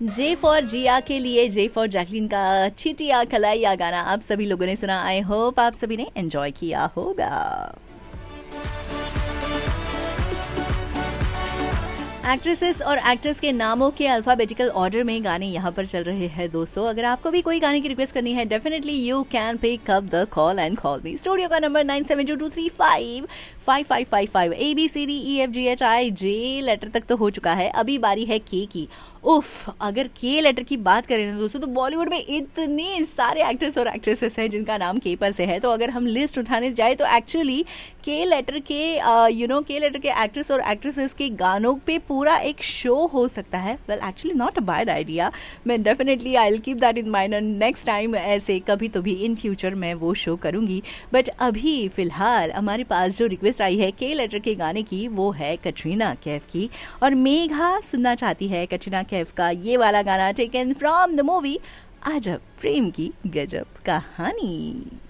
J for जिया के लिए J for Jacqueline का चिटिया कलाइया गाना आप सभी लोगों ने सुना। आई होप आप सभी ने एंजॉय किया होगा। एक्ट्रेसेस और एक्टर्स के नामों के अल्फाबेटिकल ऑर्डर में गाने यहाँ पर चल रहे हैं दोस्तों। अगर आपको भी कोई गाने की रिक्वेस्ट करनी है, definitely you can pick up the call and call me. Studio का नंबर 9722355555। ABCDEFGHIJ लेटर तक तो हो चुका है, अभी बारी है के की। उफ, अगर के लेटर की बात करें ना दोस्तों, तो बॉलीवुड में इतने सारे एक्टर्स और एक्ट्रेसेस हैं जिनका नाम के पर से है। तो अगर हम लिस्ट उठाने जाए तो एक्चुअली के लेटर के के लेटर के एक्ट्रेस और एक्ट्रेसेस के गानों पे पूरा एक शो हो सकता है। Well actually not a bad idea. मैं definitely I will keep that in mind and next time ऐसे कभी तो भी इन फ्यूचर मैं वो शो करूंगी। बट अभी फिलहाल हमारे पास जो रिक्वेस्ट आई है के लेटर के गाने की, वो है कटरीना कैफ की। और मेघा सुनना चाहती है कटरीना कैफ का ये वाला गाना, टेकन फ्रॉम द मूवी अजब प्रेम की गजब कहानी।